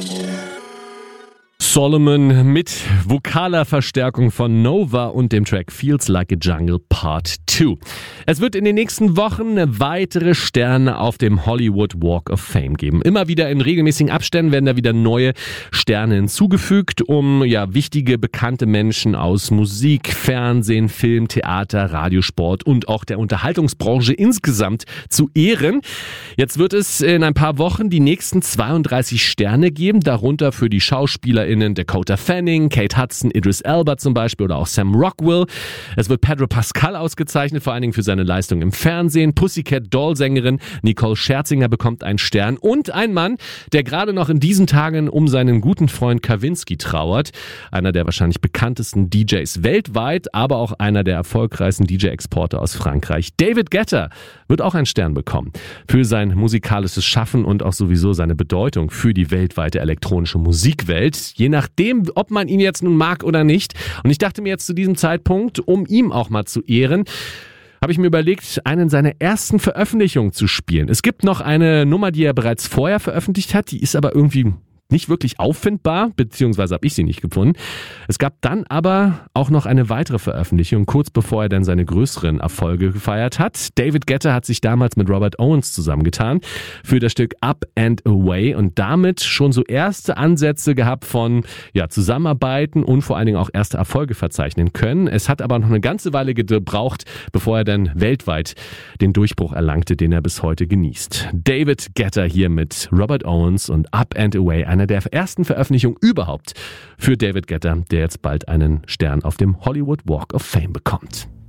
Solomon mit vokaler Verstärkung von Nova und dem Track Feels Like a Jungle Part 2. Es wird in den nächsten Wochen weitere Sterne auf dem Hollywood Walk of Fame geben. Immer wieder in regelmäßigen Abständen werden da wieder neue Sterne hinzugefügt, um wichtige, bekannte Menschen aus Musik, Fernsehen, Film, Theater, Radiosport und auch der Unterhaltungsbranche insgesamt zu ehren. Jetzt wird es in ein paar Wochen die nächsten 32 Sterne geben, darunter für die SchauspielerInnen Dakota Fanning, Kate Hudson, Idris Elba zum Beispiel oder auch Sam Rockwell. Es wird Pedro Pascal ausgezeichnet, vor allen Dingen für seine Leistung im Fernsehen. Pussycat Doll-Sängerin Nicole Scherzinger bekommt einen Stern und ein Mann, der gerade noch in diesen Tagen um seinen guten Freund Kavinsky trauert. Einer der wahrscheinlich bekanntesten DJs weltweit, aber auch einer der erfolgreichsten DJ-Exporter aus Frankreich. David Guetta wird auch einen Stern bekommen für sein musikalisches Schaffen und auch sowieso seine Bedeutung für die weltweite elektronische Musikwelt. Je nachdem, ob man ihn jetzt nun mag oder nicht. Und ich dachte mir jetzt zu diesem Zeitpunkt, um ihm auch mal zu ehren, habe ich mir überlegt, einen seiner ersten Veröffentlichungen zu spielen. Es gibt noch eine Nummer, die er bereits vorher veröffentlicht hat, die ist aber irgendwie nicht wirklich auffindbar, beziehungsweise habe ich sie nicht gefunden. Es gab dann aber auch noch eine weitere Veröffentlichung, kurz bevor er dann seine größeren Erfolge gefeiert hat. David Guetta hat sich damals mit Robert Owens zusammengetan für das Stück Up and Away und damit schon so erste Ansätze gehabt von Zusammenarbeiten und vor allen Dingen auch erste Erfolge verzeichnen können. Es hat aber noch eine ganze Weile gebraucht, bevor er dann weltweit den Durchbruch erlangte, den er bis heute genießt. David Guetta hier mit Robert Owens und Up and Away, einer der ersten Veröffentlichungen überhaupt für David Guetta, der jetzt bald einen Stern auf dem Hollywood Walk of Fame bekommt.